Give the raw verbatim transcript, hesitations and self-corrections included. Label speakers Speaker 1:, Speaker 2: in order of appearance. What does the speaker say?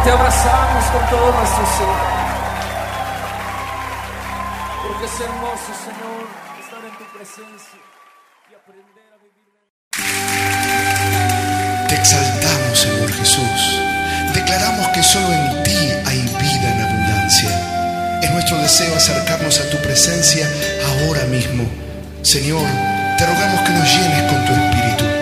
Speaker 1: te abrazamos con todo nuestro ser. Porque es hermoso, Señor, estar en tu presencia y aprender a vivir.
Speaker 2: Te exaltamos, Señor Jesús. Declaramos que solo en ti hay vida en abundancia. Es nuestro deseo acercarnos a tu presencia ahora mismo. Señor, te rogamos que nos llenes con tu Espíritu.